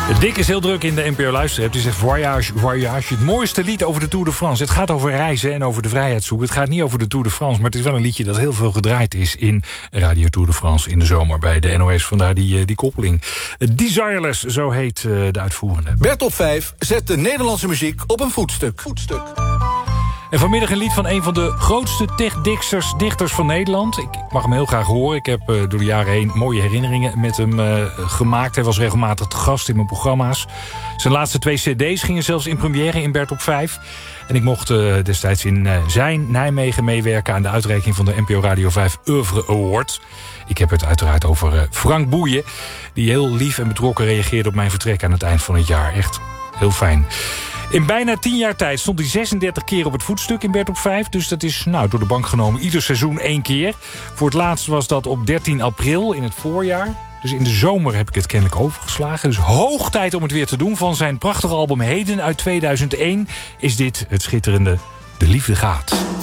Dick is heel druk in de NPO Luisterapp. Die zegt Voyage, Voyage. Het mooiste lied over de Tour de France. Het gaat over reizen en over de vrijheidszoek. Het gaat niet over de Tour de France. Maar het is wel een liedje dat heel veel gedraaid is in Radio Tour de France in de zomer bij de NOS. Vandaar die koppeling. Desireless, zo heet de uitvoerende. Bert op 5 zet de Nederlandse muziek op een voetstuk. En vanmiddag een lied van een van de grootste dichters van Nederland. Ik mag hem heel graag horen. Ik heb door de jaren heen mooie herinneringen met hem gemaakt. Hij was regelmatig te gast in mijn programma's. Zijn laatste 2 cd's gingen zelfs in première in Bert op 5. En ik mocht destijds in zijn Nijmegen meewerken aan de uitreiking van de NPO Radio 5 Oeuvre Award. Ik heb het uiteraard over Frank Boeien, die heel lief en betrokken reageerde op mijn vertrek aan het eind van het jaar. Echt heel fijn. In bijna 10 jaar tijd stond hij 36 keer op het voetstuk in Bert op 5. Dus dat is door de bank genomen ieder seizoen 1 keer. Voor het laatst was dat op 13 april in het voorjaar. Dus in de zomer heb ik het kennelijk overgeslagen. Dus hoog tijd om het weer te doen. Van zijn prachtige album Heden uit 2001 is dit het schitterende De Liefde Gaat.